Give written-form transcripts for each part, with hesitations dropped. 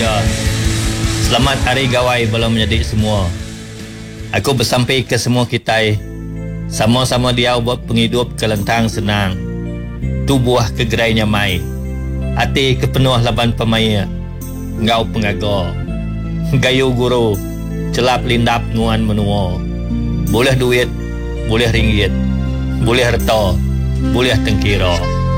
Haleluya. Selamat hari gawai belum menjadi semua. Aku bersampai ke semua kita, sama-sama dia buat penghidup kelentang senang. Tubuh kegerai nyamai, hati kepenuh laban pemaya. Ngau pengago, gayu guru, celap lindap nuan menua. Boleh duit, boleh ringgit, boleh harta, boleh tengkira.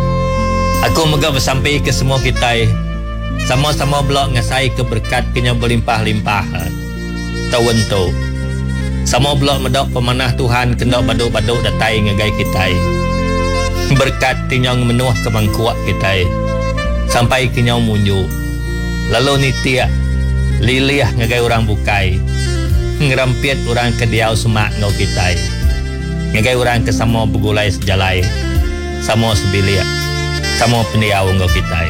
Aku megah bersampai ke semua kita, sama-sama blok ngasai keberkat kenya berlimpah-limpah. Tawan tu sama blok medok pemanah Tuhan kendok baduk-baduk datai ngagai kita. Berkat kenyang menuah ke mangkuak kita sampai kenyang munyu. Lalu nitia liliah ngagai orang bukai, ngerampiat orang kediau semak ngau kita, ngagai orang kesama begulai sejalai, sama sebilia, sama pendiau ngau kita.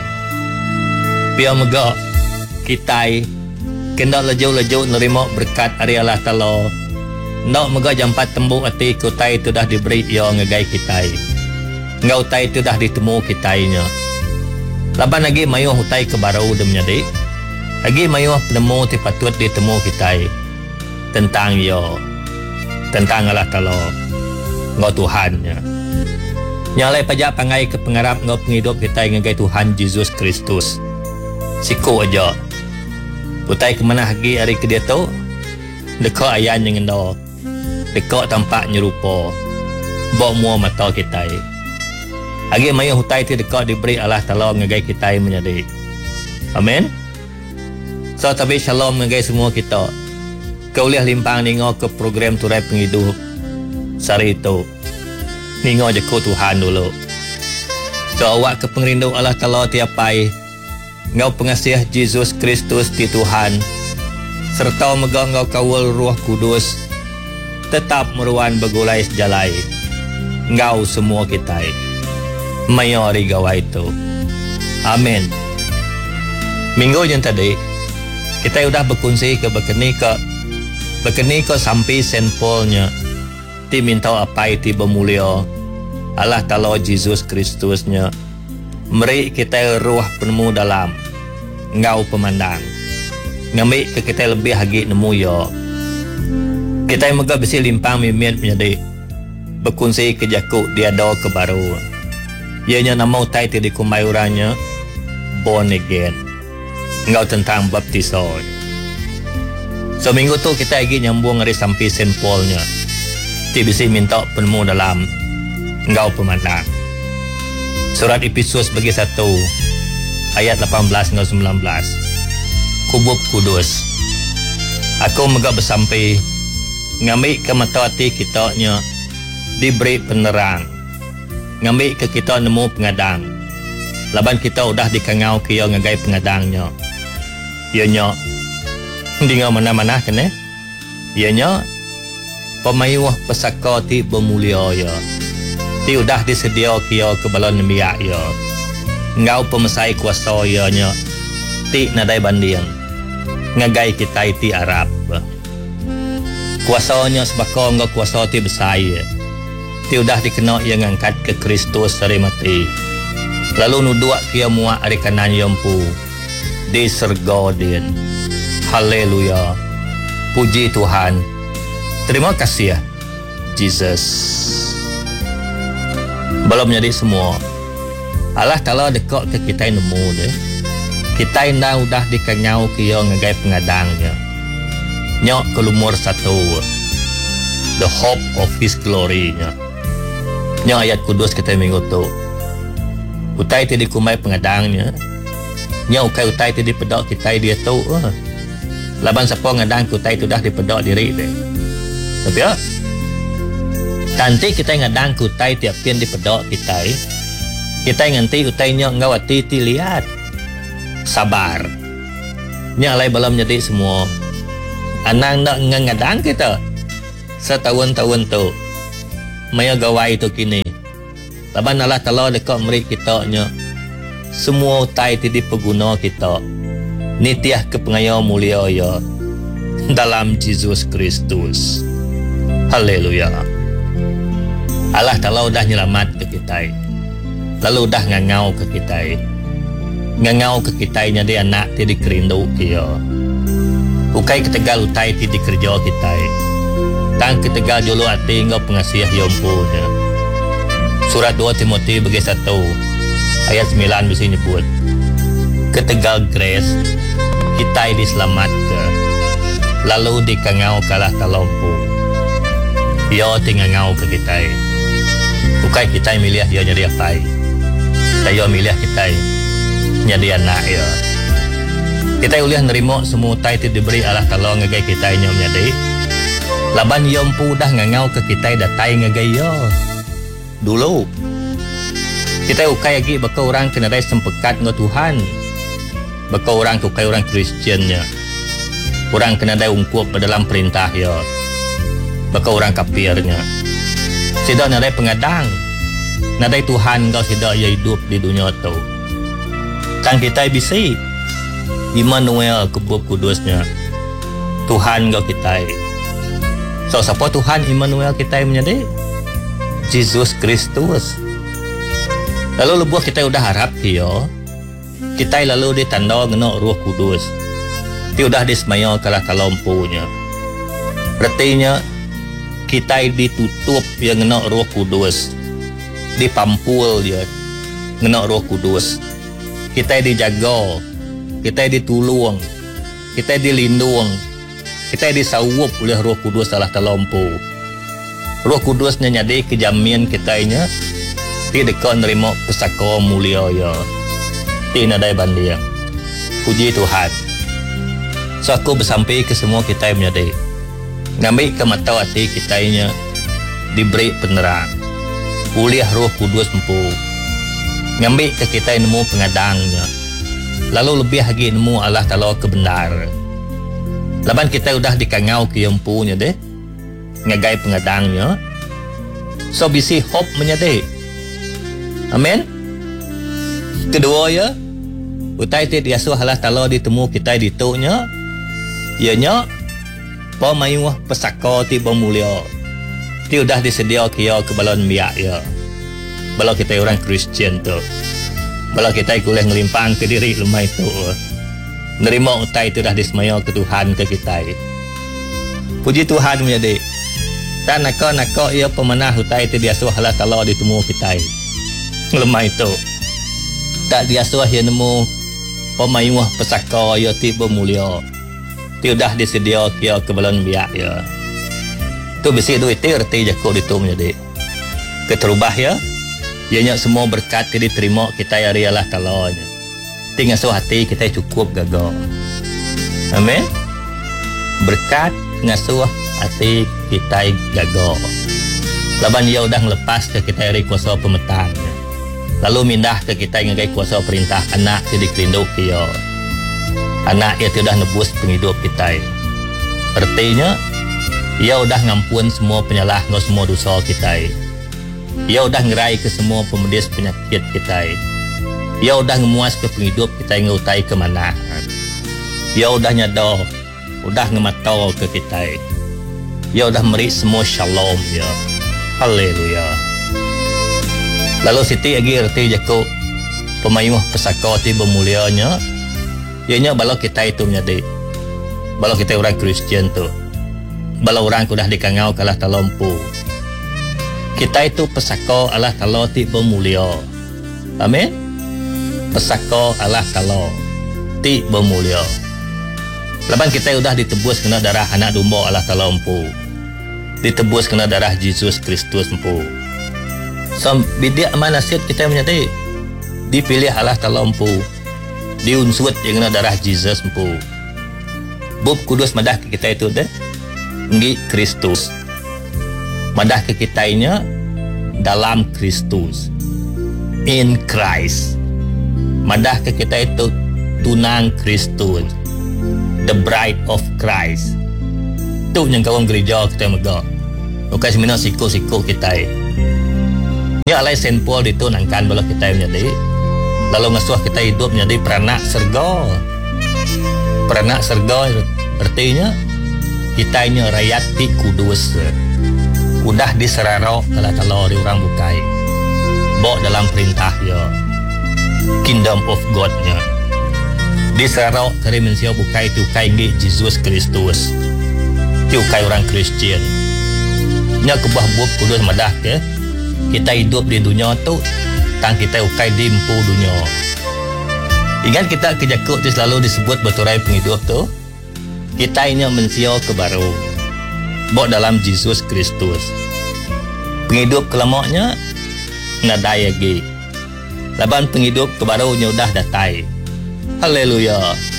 Biar megak kita kena lejau-lejau nerima berkat dari Allah Ta'ala. Nak megak jampat tembuk hati kutai itu dah diberi ia ngagai kita. Ngau tai itu dah ditemu kitainya. Laban lagi mayuh hutai ke baru dia menjadi. Lagi mayuh penemu ti patut ditemu kita tentang ia, tentang Allah Ta'ala, ngau Tuhannya. Nyalai pajak pangai ke pengarap ngau penghidup kita ngagai Tuhan Yesus Kristus. Siku aja. Putai ke mana lagi hari ke dia tu? Dekat ayan yang endo. Dekat tampak nyerupa. Bawa mua mata kita. Lagi maya hutai ti dekat diberi Allah Ta'ala ngagai kita menjadi. Amin. So tapi shalom ngagai semua kita. Kau boleh limpang ningo ke program turai penghidup sari itu. Ningo je ku Tuhan dulu. So awak ke pengrindu Allah Ta'ala tiapai. Ngau pengasih Yesus Kristus di Tuhan serta megah ngau kawal Roh Kudus tetap meruan begulai sejalai ngau semua kita mayori gawa itu. Amin. Minggu yang tadi kita sudah berkongsi ke berkeni ke sampai Saint Paulnya ti minta apa ti bermulia Allah Ta'ala Yesus Kristusnya meri kita ruah penemu dalam ngau pemandang ngambil ke kita lebih lagi nemu ya kita megah besi limpang mimit menjadi berkongsi ke jakuk dia do ke baru ianya nama utai ti dikumai orangnya born again ngau tentang baptiso. So minggu tu kita lagi nyambung dari sampai Saint Paulnya ti besi minta penemu dalam ngau pemandang. Surat Efesus bagi 1 ayat 18 hingga 19. Kubub kudus. Aku megah bersampai ngambil ke mata hati kita nya diberi penerang. Ngambil ke kita nemu pengadang. Laban kita udah dikangau kia ngagai pengadangnya. Ianya dengar mana-mana kena. Ianya pemayuh pesaka ti bermulia ya. Ti udah disedia kia ke balon miak ya. Ngau pemesai kuasa ianya. Ti nadai banding. Ngagai kita ti Arab. Kuasanya sebakau ngau kuasa ti besar ya. Ti udah dikenal ia ngangkat ke Kristus dari mati. Lalu nuduak kia muak ari kanan yampu. Di serga din. Haleluya. Puji Tuhan. Terima kasih ya Jesus. Belum menjadi semua. Allah Ta'ala dekat ke kita nemu deh. Kita ina udah dikanyau kia ngagai pengadangnya. Nyok ke lumur 1. The hope of His glory-nya. Nyok ayat kudus kita minggu tu. Utai ti dikumai pengadangnya. Nyok utai ti dipedok kita dia tu. Laban siapa ngadang utai tu dah dipedok diri deh. Tapi ya. Nanti kita ngadang kutai tiap pian di pedok kita. Kita nganti utainya ngawati ti lihat. Sabar. Nyalai belum jadi semua. Anang nak ngadang kita. Setahun-tahun tu. Maya gawai tu kini. Laban Allah Ta'ala dekat meri kita nya. Semua utai ti dipeguna kita. Nitiah kepengayau mulia ya. Dalam Yesus Kristus. Haleluya. Allah Ta'ala udah nyelamat ke kita. Lalu udah ngangau ke kita. ngangau ke kitanya dia anak ti dikerindu kia ukai ketegal utai ti dikerja kita tang ketegal jolo ati ngau pengasih yompunya. Surat 2 Timotius bagi 1 ayat 9 bisa nyebut ketegal grace kita diselamatkan lalu dikangau kalah talompu yo tingangau ke kita ukai kita milih yo jadi apa tayo milih kita jadi anak yo kita uliah nerimo semua tai ti diberi Allah Taala ngagai kita nyom jadi laban yompu dah ngangau ke kita datai ngagai yo dulu kita ukai lagi baka orang kena rai sempekat dengan Tuhan baka orang ukai orang Kristiannya orang kena rai ungkup dalam perintah ya baka orang kafirnya tidak nadai pengadang nadai Tuhan kau tidak ya hidup di dunia tu kan kita bisa Immanuel kebub kudusnya Tuhan kau kita so siapa Tuhan Immanuel kita menjadi Yesus Kristus. Lalu lebuh kita udah harap dia kita lalu ditanda ngena Roh Kudus dia udah dismaya kalah talompunya artinya kita ditutup yang ngena Roh Kudus dipampul dia ngena Roh Kudus kita dijaga kita ditulung kita dilindung kita disawup oleh Roh Kudus kalah talompu. Roh Kudusnya nyadi kejamin kitanya tidak kau nerima pesako mulia ya tidak ada bandia puji Tuhan so aku bersampai ke semua kita yang menyadi ngambil ke mata hati kitanya diberi penerang uliah Roh Kudus empu ngambil ke kita nemu pengadangnya lalu lebih lagi nemu Allah Taala kebenar laban kita udah dikangau ke empunya deh ngagai pengadangnya so bisi hope menyadari amin kedua ya utai ti diasuh Allah Taala ditemu kita ditunya ianya pamayuh pesaka ti bamulia ti udah disedia kia ke balon biak ya bala kita orang Kristian tu bala kita boleh ngelimpang ke diri lemah itu nerima utai tu dah dismaya ke Tuhan ke kita puji Tuhan menyadari dan nak ia pemenah utai itu diasuh Allah Taala ditemu kita lemah itu tak diasuh yang nemu pemayuh pesaka ia tiba mulia dia dah disedia kia ke balon biak ya tu besi duit ti erti jako ditum jadi keterubah ya ianya semua berkat diterima kita hari Allah Taala nya tinggal so hati kita cukup gagal amin berkat ngasuh hati kita gagal laban ia udah lepas ke kita dari kuasa pemetangnya lalu mindah ke kita ngagai kuasa perintah anak jadi kerinduk dia anak ia sudah nebus penghidup kita artinya ia udah ngampun semua penyalah semua dosa kita ia udah ngerai ke semua pemedis penyakit kita ia udah ngemuas ke penghidup kita ngutai ke mana ia udah nyadar udah ngematau ke kita ia udah meri semua shalom ya haleluya lalu siti lagi erti jako pemayuh pesaka ti bermulianya ianya balau kita itu menjadi balau kita orang Kristian tu balau orang sudah dikangau kalah talompu kita itu pesaka Allah Taala ti bermulia amin pesaka Allah Taala ti bermulia laban kita sudah ditebus kena darah anak domba Allah Taala empu ditebus kena darah Yesus Kristus empu so bidia manasib kita menyadari dipilih Allah Taala empu diunsut yang kena darah Yesus empu bub kudus madah ke kita itu deh ngi Kristus madah ke kitanya dalam Kristus in Christ madah ke kita itu tunang Kristus the bride of Christ tu yang kawan gereja kita megah bukan semina siku-siku kita ya alai Saint Paul ditunangkan bala kita menjadi lalu ngasuh kita hidup menjadi peranak serga artinya kitanya rakyat ti kudus udah diseraro kalau di orang bukai bawa dalam perintah ya kingdom of God nya Disarok dari manusia bukai tukai ngi Yesus Kristus. Tukai orang Kristian. Nya kebah buat kudus madah ke. Kita hidup di dunia tu tang kita ukai di empu dunia. Ingat kita kejakuk tu selalu disebut berturai penghidup tu. Kita ini manusia kebaru. Bawa dalam Yesus Kristus. Penghidup kelamaknya nadai lagi. Laban penghidup kebarunya udah datai. Haleluya.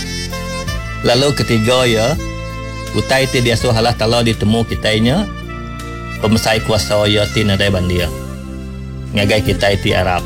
Lalu ketiga ya, utai ti dia suruh Allah Ta'ala ditemu kitanya, pemesai kuasa ya ti nadai bandia. Ngagai kita ti Arab.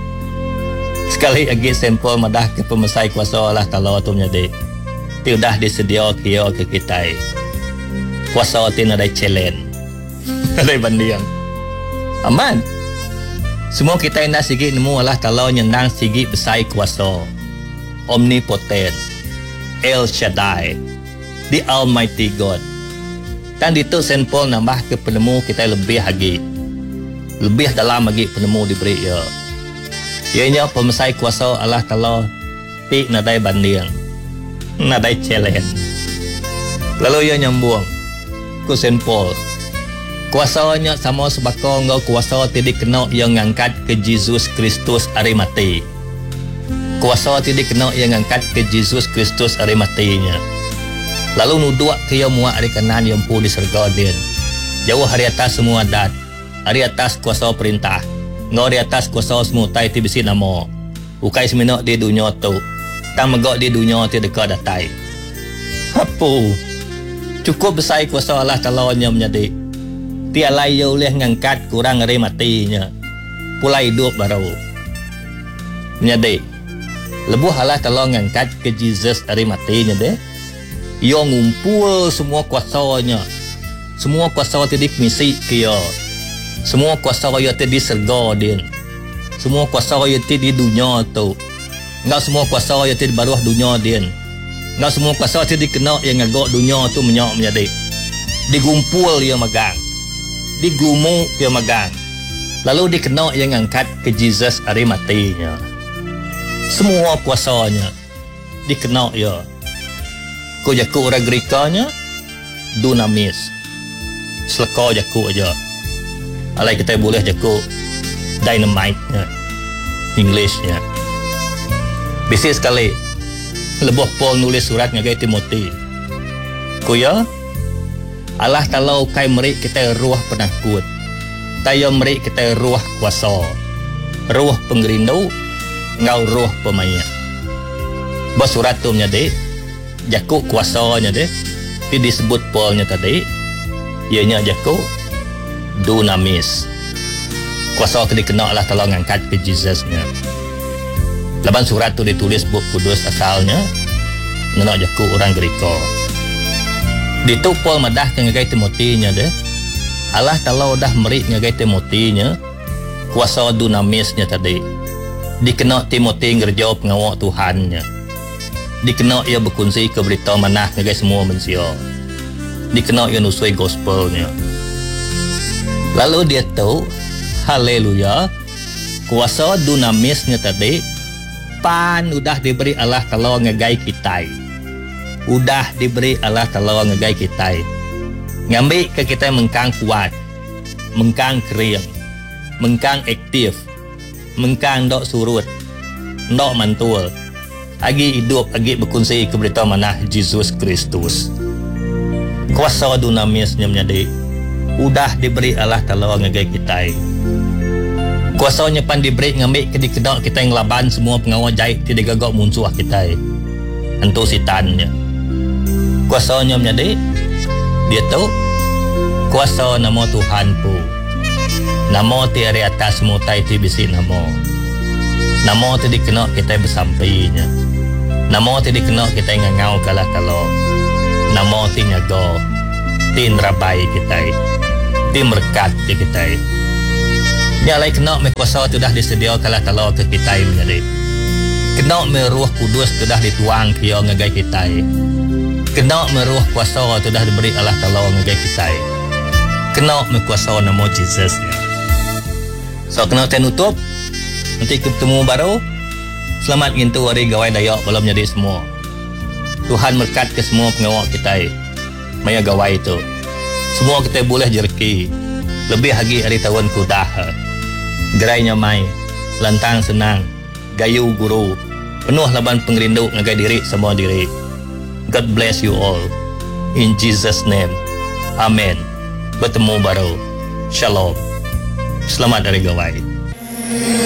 Sekali lagi sampel madah ke pemesai kuasa Allah Ta'ala tu menjadi. Ti udah disedia kia ke kita. Kuasa ti nadai challenge. Nadai bandia. Aman. Semua kita yang nak sigi nemu Allah Ta'ala nyendang sigi besai kuasa. Omnipotent, El Shaddai, the Almighty God. Dan itu Saint Paul nambah ke penemu kita lebih lagi. Lebih dalam lagi penemu diberi ya. Ianya pemesai kuasa Allah Ta'ala ti nadai banding. Nadai challenge. Lalu ia nyambung ke Saint Paul. Kuasanya sama sebakang ngau kuasa tidak kena yang ngangkat ke Yesus Kristus Arimati. Kuasa tidak kena yang ngangkat ke Yesus Kristus Arimatinya. Lalu nuduak ke yang muak hari kanan yang pu di surga din. Jauh hari atas semua adat. Hari atas kuasa perintah. Ngau hari atas kuasa semua tai ti bisi nama. Ukai seminok di dunia tu. Tang megok di dunia ti dekat datai. Apa? Cukup besar kuasa Allah Ta'ala nya menjadi. Tiada ia boleh ngangkat kurang hari matinya. Pulai hidup baru. Menjadi. Lebuh Allah Ta'ala ngangkat ke Jesus hari matinya deh. Ia ngumpul semua kuasanya. Semua kuasa tadi misi kia. Semua kuasa ia tadi surga din. Semua kuasa ia tadi dunia tu. Enggak semua kuasa ia tadi baruah dunia din. Enggak semua kuasa tadi kena yang ngagok dunia tu menyak menjadi. Digumpul ia magang. Digumu ia magang. Lalu dikena yang ngangkat ke Jesus hari matinya. Semua kuasanya dikena ya. Ko jaku orang Grekanya dunamis. Seleka jaku aja. Alai kita boleh jaku dynamite-nya. Englishnya. Bisi sekali. Lebuh Paul nulis surat ngagai Timothy. Ko ya Allah Ta'ala kai merik kita ruah penakut. Tayo merik kita ruah kuasa. Ruah pengerindu. Ngau roh pemain. Bos surat tu menjadi jakuk kuasanya deh. Ti disebut Paulnya tadi. Ianya jakuk dunamis. Kuasa tu dikena Allah Ta'ala ngangkat ke Jesusnya. Laban surat tu ditulis buku kudus asalnya. Ngena jakuk orang Greka. Ditu Paul madah ke ngagai Timotinya deh. Allah Ta'ala dah merik ngagai Timotinya. Kuasa dunamisnya tadi. Dikena Timothy ngerja pengawak Tuhannya. Dikena ia berkongsi ke berita manah ngagai semua manusia. Dikena ia nusui gospelnya. Lalu dia tahu, haleluya, kuasa dunamisnya tadi, pan udah diberi Allah Ta'ala ngagai kita. Udah diberi Allah Ta'ala ngagai kita. Ngambil ke kita mengkang kuat, mengkang kering, mengkang aktif, mengkang dok surut, dok mantul, agi hidup, agi berkongsi ke berita manah Yesus Kristus. Kuasa dunamisnya menjadi udah diberi Allah Ta'ala ngagai kita. Kuasanya pan diberi ngambil ke dikedak kita yang laban semua pengawal jahit tidak gagak muncuh kita. Antu sitannya. Kuasanya menjadi dia tahu kuasa nama Tuhan pu. Nama ti hari atas mutai ti bisi nama. Nama ti dikena kita bersampinya. Nama ti dikena kita ngangau kalah Ta'ala. Nama ti nyaga. Ti nerabai kita. Ti merkat ti kita. Nyalai kena me kuasa tu dah disedia kalah Ta'ala ke kita menjadi. Kena me Roh Kudus tu dah dituang kia ngagai kita. Kena me Roh kuasa tu dah diberi Allah Ta'ala ngagai kita. Kena me kuasa nama Jesus. So kena tenutup. Nanti ketemu baru. Selamat ngintu hari gawai dayak belum jadi semua. Tuhan berkat ke semua pengawal kita maya gawai itu. Semua kita boleh jerki. Lebih lagi hari tahun kudah. Gerai nyamai, lantang senang, gayu guru, penuh laban pengrindu ngagai diri semua diri. God bless you all. In Jesus name. Amen. Bertemu baru. Shalom. Selamat hari gawai.